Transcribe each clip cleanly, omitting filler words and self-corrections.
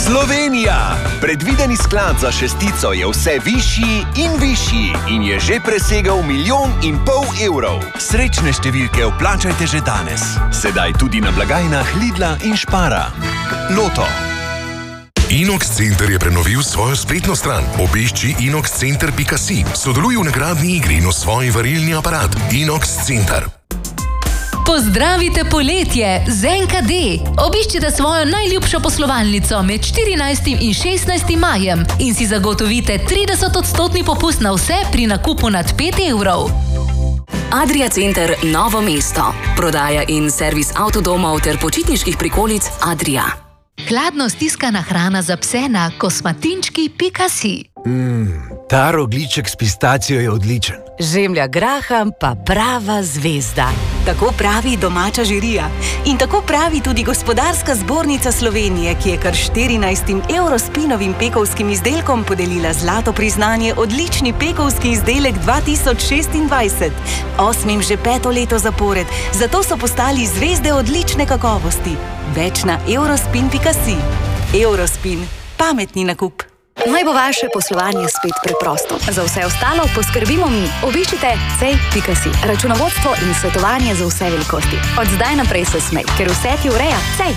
Slovenija! Predvideni sklad za šestico je vse višji in višji in je že presegal 1,5 milijona evrov. Srečne številke vplačajte že danes. Sedaj tudi na blagajnah Lidla in Spara. Loto. Inox Center je prenovil svojo spletno stran. Obišči inoxcenter.si. Sodeluj v nagradni igri in osvoji varilni aparat. Inox Center. Pozdravite poletje z NKD. Obiščite svojo najljubšo poslovalnico med 14. in 16. majem in si zagotovite 30% popust na vse pri nakupu nad 5 evrov. Adria Center Novo mesto. Prodaja in servis avtodomov ter počitniških prikolic Adria. Hladno stiskana hrana za pse na kosmatinčki.si. Ta rogljiček s pistacijo je odličen. Žemlja graham pa prava zvezda. Tako pravi domača žirija. In tako pravi tudi Gospodarska zbornica Slovenije, ki je kar 14 Eurospinovim pekovskim izdelkom podelila zlato priznanje odlični pekovski izdelek 2026. 8. že 5. leto zapored, zato so postali zvezde odlične kakovosti. Več na eurospin.si. Eurospin. Pametni nakup. Naj bo vaše poslovanje spet preprosto. Za vse ostalo poskrbimo mi. Obiščite cej.si. Računovodstvo in svetovanje za vse velikosti. Od zdaj naprej se smej, ker vse ti ureja Cej.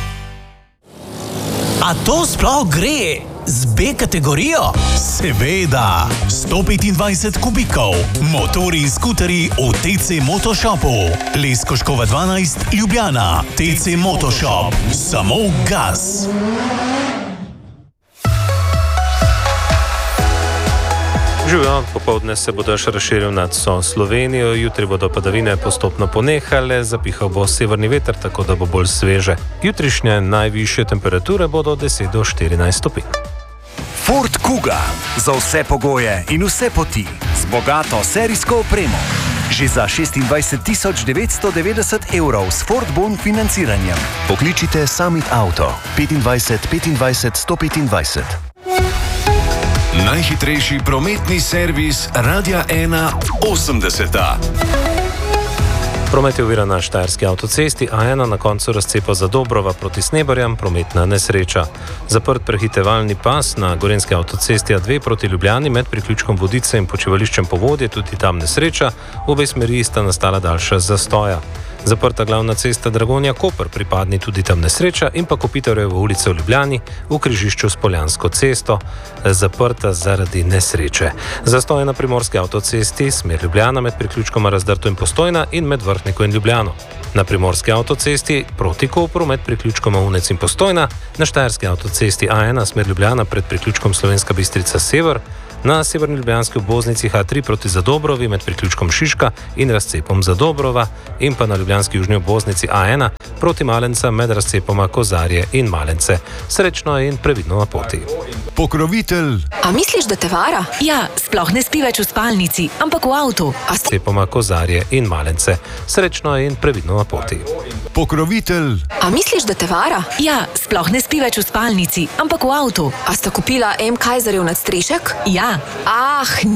A to sploh gre z B kategorijo? Seveda! 125 kubikov. Motori in skuteri v TC Motoshopu. Leskoškova 12, Ljubljana. TC Motoshop. Samo gas. Živjo, popoldne se bo dež razširil nad vso Slovenijo, jutri bodo padavine postopno ponehale, zapihal bo severni veter, tako da bo bolj sveže. Jutrišnje najvišje temperature bodo od 10 do 14 stopinj. Ford Kuga. Za vse pogoje in vse poti. Z bogato serijsko opremo. Že za 26.990 evrov s Ford Bon financiranjem. Pokličite Summit Auto 25 25 125. Najhitrejši prometni servis Radia 1 80. Promet je oviran na štajerski avtocesti A1 na koncu razcepa Zadobrova proti Sneberjam, prometna nesreča. Zaprt prehitevalni pas na gorenski avtocesti A2 proti Ljubljani med priključkom Vodice in počivališčem Povodje, tudi tam nesreča, v obe smeri sta nastala daljša zastoja. Zaprta glavna cesta Dragonja-Koper, pripadni tudi tam nesreča, in pa Kopitarjeva ulica v Ljubljani v križišču s Poljansko cesto, zaprta zaradi nesreče. Zastoj na primorski avtocesti, smer Ljubljana med priključkoma Razdrto in Postojna in med Vrhniko in Ljubljano. Na primorski avtocesti proti Kopru med priključkoma Unec in Postojna, na štajerski avtocesti A1 smer Ljubljana pred priključkom Slovenska Bistrica Sever, na severni ljubljanski obvoznici H3 proti Zadobrovi med priključkom Šiška in razcepom Zadobrova in pa na ljubljanski južni obvoznici A1 proti Malenca med razcepoma Kozarje in Malence. Srečno in previdno na poti. Pokrovitelj. A misliš, da te vara? Ja, sploh ne spi več v spalnici, ampak v avtu. Razcepoma Kozarje in Malence. Srečno in previdno na poti. Pokrovitelj. A misliš, da te vara? Ja, sploh ne spi več v spalnici, ampak v avtu. A sta kupila M. Kajzerjev nadstrešek? Ja.